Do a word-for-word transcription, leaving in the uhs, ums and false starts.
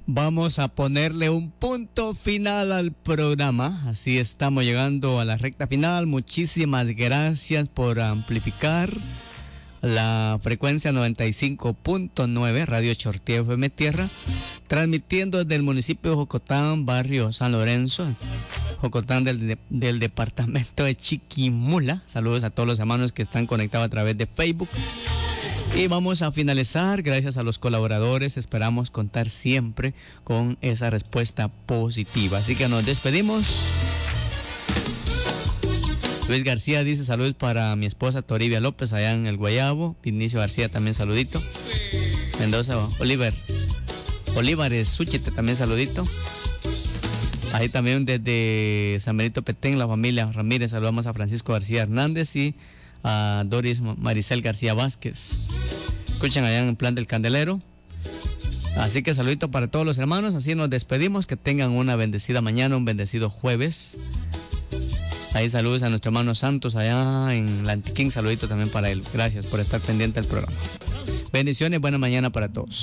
Vamos a ponerle un punto final al programa. Así estamos llegando a la recta final. Muchísimas gracias por amplificar la frecuencia noventa y cinco punto nueve Radio Chortí F M Tierra, transmitiendo desde el municipio de Jocotán, barrio San Lorenzo, Jocotán del, de, del departamento de Chiquimula. Saludos a todos los hermanos que están conectados a través de Facebook. Y vamos a finalizar, gracias a los colaboradores, esperamos contar siempre con esa respuesta positiva. Así que nos despedimos. Luis García dice saludos para mi esposa Toribia López allá en el Guayabo. Vinicio García también saludito. Mendoza, Oliver. Olivares Suchite también saludito. Ahí también desde San Benito Petén, la familia Ramírez, saludamos a Francisco García Hernández y a Doris Maricel García Vázquez. Escuchan allá en el Plan del Candelero. Así que saludito para todos los hermanos. Así nos despedimos. Que tengan una bendecida mañana, un bendecido jueves. Ahí saludos a nuestro hermano Santos allá en Lantiquín. Saludito también para él. Gracias por estar pendiente del programa. Bendiciones, buena mañana para todos.